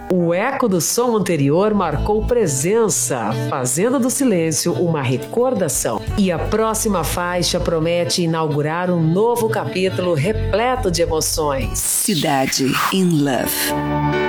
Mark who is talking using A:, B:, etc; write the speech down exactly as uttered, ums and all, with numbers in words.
A: O eco do som anterior marcou presença, fazendo do silêncio uma recordação. E a próxima faixa promete inaugurar um novo capítulo repleto de emoções.
B: Cidade in Love.